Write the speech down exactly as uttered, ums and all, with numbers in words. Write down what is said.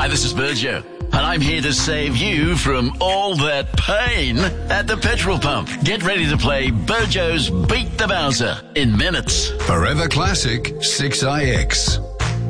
Hi, this is Burjo, and I'm here to save you from all that pain at the petrol pump. Get ready to play Burjo's Beat the Bowser in minutes. Forever Classic six I X.